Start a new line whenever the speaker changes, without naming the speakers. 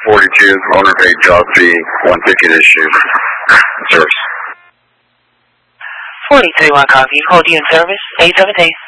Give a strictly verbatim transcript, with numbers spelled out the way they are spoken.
forty-two, owner paid job fee, one ticket issued. Service.
forty-three White Coffee, hold you in service, eight seven eight.